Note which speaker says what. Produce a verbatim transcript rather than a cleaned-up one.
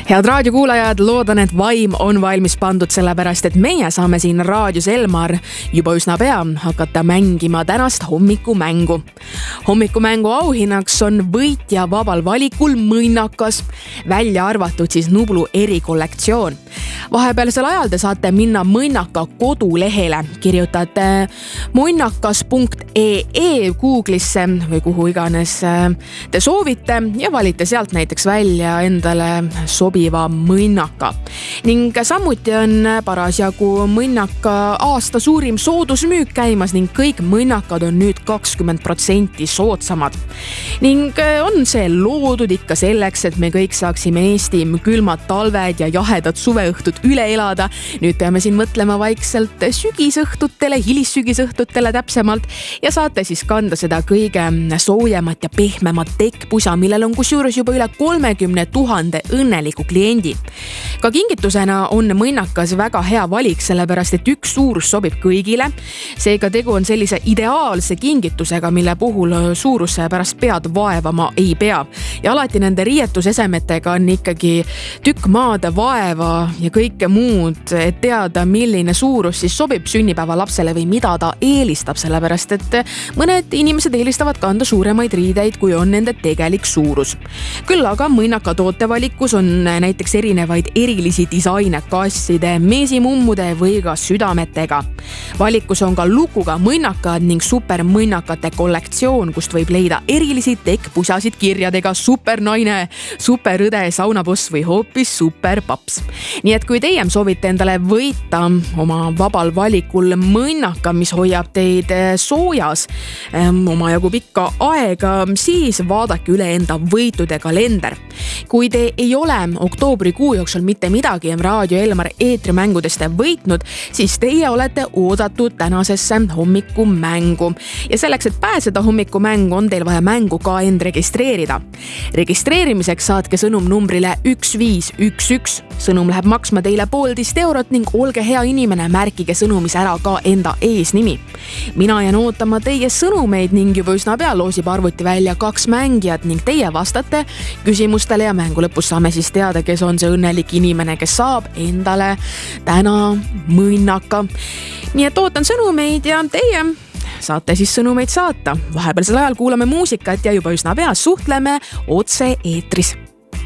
Speaker 1: Head raadiokuulajad, loodan, et vaim on valmis pandud sellepärast, et meie saame siin raadios Elmar juba üsna pea hakata mängima tänast hommikumängu. Hommikumängu auhinnaks on võitja vabal valikul mõnnakas, välja arvatud siis Nublu erikollektsioon. Vahepealsel ajal te saate minna mõnnaka kodulehele, kirjutate mõnnakas punkt ee Google'isse või kuhu iganes te soovite ja valite sealt näiteks välja endale sobiva mõnnaka. Ning samuti on parasjagu mõnnaka aasta suurim soodusmüük käimas ning kõik mõnnakad on nüüd kakskümmend protsenti soodsamad. Ning on see loodud ikka selleks, et me kõik saaksime Eesti külmad talved ja jahedad suveõhtud üle elada. Nüüd peame siin mõtlema vaikselt sügisõhtutele, hilissügisõhtutele täpsemalt ja saate siis kanda seda kõige soojemat ja pehmemat tekkpusa, millel on kusjuures juba üle kolmekümne tuhande õnneliku kliendi. Ka kingitusena on mõnnakas väga hea valik, sellepärast et üks suurus sobib kõigile. Seega tegu on sellise ideaalse kingitusega, mille puhul suuruse pärast pead vaevama ei pea. Ja alati nende riietusesemetega on ikkagi tükk maad vaeva ja kõike muud, et teada, milline suurus siis sobib sünnipäeva lapsele või mida ta eelistab, sellepärast et mõned inimesed eelistavad kanda suuremaid riideid, kui on nende tegelik suurus. Küll aga mõnnaka tootevalikus on näiteks erinevaid erilisi disaine kasside, meesimummude või ka südametega. Valikus on ka lukuga mõnnakad ning supermõnnakate kollektsioon, kust võib leida erilisi tekkpusasid kirjadega supernaine, superõde, saunaboss või hoopis superpaps. Nii et kui teie soovite endale võita oma vabal valikul mõnnaka, mis hoiab teid soojas oma jagu pikka aega, siis vaadake üle enda võitude kalender. Kui te ei ole oktoobrikuu jooksul mitte midagi Raadio Elmar eetrimängudest võitnud, siis teie olete oodatud tänasesse hommikumängu. Ja selleks, et pääseda hommikumängu, on teil vaja mängu ka end registreerida. Registreerimiseks saatke sõnum numbrile üks viis üks üks. Sõnum läheb maksma teile poolteist eurot ning olge hea inimene, märkige sõnumis ära ka enda eesnimi. Mina jään ootama teie sõnumeid ning juba üsna pea loosib arvuti välja kaks mängijat ning teie vastate küsimustele ja mängu lõpus saame siis teada, kes on see õnnelik inimene, kes saab endale täna mõnnaka. Nii et ootan sõnumeid ja teie saate siis sõnumeid saata. Vahepealsel ajal kuulame muusikat ja juba üsna pea suhtleme otse eetris.